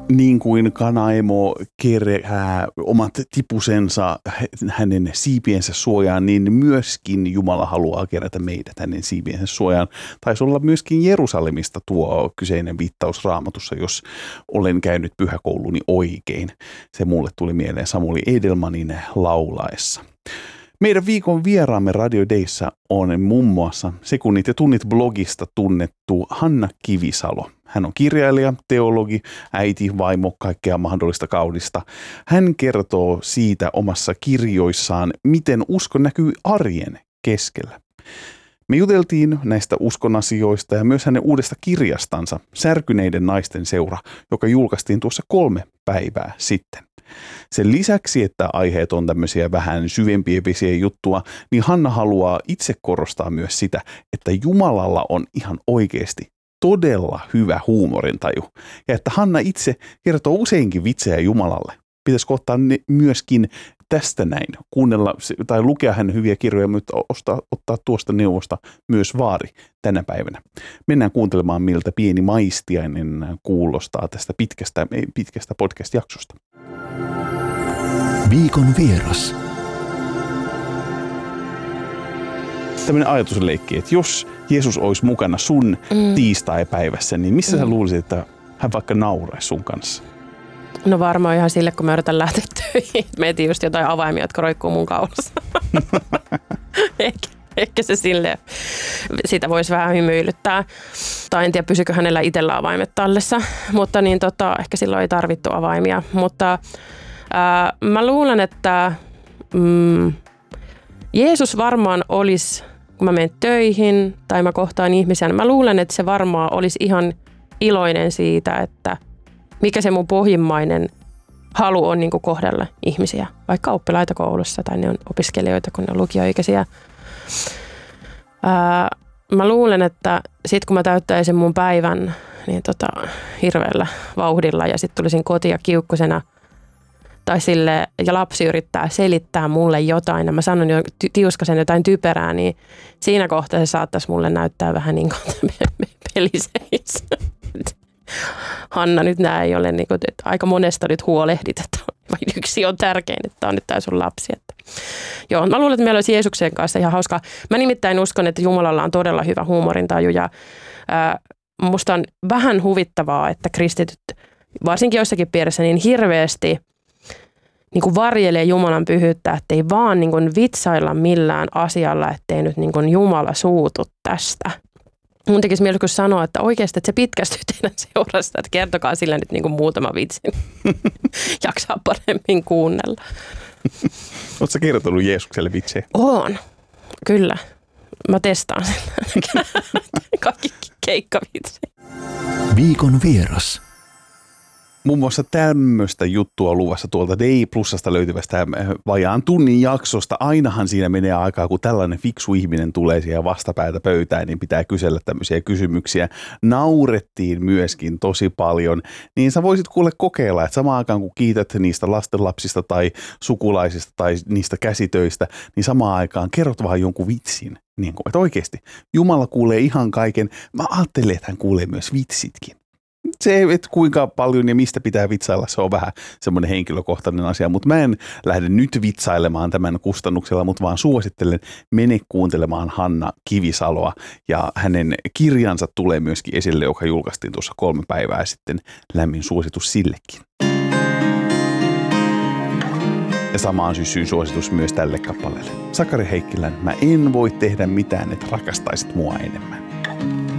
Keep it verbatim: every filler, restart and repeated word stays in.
Niin kuin kanaemo kerää omat tipusensa hänen siipiensä suojaan, niin myöskin Jumala haluaa kerätä meidät hänen siipiensä suojaan. Taisi olla myöskin Jerusalemista tuo kyseinen viittaus Raamatussa, jos olen käynyt pyhäkouluni oikein. Se mulle tuli mieleen Samuli Edelmanin laulaessa. Meidän viikon vieraamme Radio Dayssa on muun muassa Sekunnit ja tunnit blogista tunnettu Hanna Kivisalo. Hän on kirjailija, teologi, äiti, vaimo, kaikkea mahdollista kaudista. Hän kertoo siitä omassa kirjoissaan, miten usko näkyy arjen keskellä. Me juteltiin näistä uskon asioista ja myös hänen uudesta kirjastansa Särkyneiden naisten seura, joka julkaistiin tuossa kolme päivää sitten. Sen lisäksi, että aiheet on tämmöisiä vähän syvempiä vesiä juttua, niin Hanna haluaa itse korostaa myös sitä, että Jumalalla on ihan oikeasti todella hyvä huumorintaju. Ja että Hanna itse kertoo useinkin vitsejä Jumalalle. Pitäisikö ottaa ne myöskin tästä näin, kuunnella tai lukea hänen hyviä kirjoja, mutta ottaa, ottaa tuosta neuvosta myös vaari tänä päivänä. Mennään kuuntelemaan, miltä pieni maistiainen kuulostaa tästä pitkästä, pitkästä podcast-jaksosta. Viikon vieras. Tämmöinen ajatusleikki, että jos Jeesus olisi mukana sun mm. tiistai-päivässä, niin missä mm. sä luulisit, että hän vaikka nauraisi sun kanssa? No varmaan ihan sille, kun mä yritän lähteä töihin. Mietin just jotain avaimia, jotka roikkuu mun kaulassa. ehkä, ehkä se silleen, sitä voisi vähän hymyilyttää. Tai en tiedä, pysykö hänellä itsellä avaimet tallessa. Mutta niin tota, ehkä silloin ei tarvittu avaimia. Mutta ää, mä luulen, että mm, Jeesus varmaan olisi, kun mä menen töihin tai mä kohtaan ihmisiä, niin mä luulen, että se varmaan olisi ihan iloinen siitä, että mikä se mun pohjimmainen halu on niin kuin kohdella ihmisiä, vaikka oppilaita koulussa tai ne on opiskelijoita, kun ne on lukioikäisiä. Ää, mä luulen, että sit kun mä täyttäisin mun päivän niin tota, hirveällä vauhdilla ja sit tulisin kotia kiukkusena tai sille, ja lapsi yrittää selittää mulle jotain ja mä sanon jo tiuskasen jotain typerää, niin siinä kohtaa se saattaisi mulle näyttää vähän niin kuin peliseis. Hanna, nyt nämä ei ole, niin kuin, että aika monesta nyt huolehdit, että yksi on tärkein, että tämä on nyt tämä sun lapsi. Että. Joo, mä luulen, että meillä olisi Jeesuksen kanssa ihan hauskaa. Mä nimittäin uskon, että Jumalalla on todella hyvä huumorintaju ja ää, musta on vähän huvittavaa, että kristityt, varsinkin joissakin piirissä, niin hirveästi niin kuin varjelee Jumalan pyhyyttä, ettei vaan niin kuin vitsailla millään asialla, ettei nyt niin kuin Jumala suutu tästä. Mun tekisi mieli sanoa, että oikeasti että se pitkästyy teidän seurasta, että kertokaa sillä nyt niin kuin muutama vitsin. Jaksaa paremmin kuunnella. Oletko sä kertonut Jeesukselle vitsejä? Oon, kyllä. Mä testaan sen. Kaikki keikkavitsejä. Viikon vieras. Muun muassa tämmöistä juttua luvassa tuolta Day Plusasta löytyvästä vajaan tunnin jaksosta. Ainahan siinä menee aikaa, kun tällainen fiksu ihminen tulee siihen vastapäätä pöytään, niin pitää kysellä tämmöisiä kysymyksiä. Naurettiin myöskin tosi paljon. Niin sä voisit kuule kokeilla, että samaan aikaan kun kiität niistä lastenlapsista tai sukulaisista tai niistä käsitöistä, niin samaan aikaan kerrot vaan jonkun vitsin. Niin kuin, että oikeasti Jumala kuulee ihan kaiken. Mä ajattelin, että hän kuulee myös vitsitkin. Se, että kuinka paljon ja mistä pitää vitsailla, se on vähän semmoinen henkilökohtainen asia, mutta mä en lähde nyt vitsailemaan tämän kustannuksella, mutta vaan suosittelen, mene kuuntelemaan Hanna Kivisaloa ja hänen kirjansa tulee myöskin esille, joka julkaistiin tuossa kolme päivää sitten, lämmin suositus sillekin. Ja samaan syssyyn suositus myös tälle kappaleelle. Sakari Heikkilän, mä en voi tehdä mitään, että rakastaisit mua enemmän.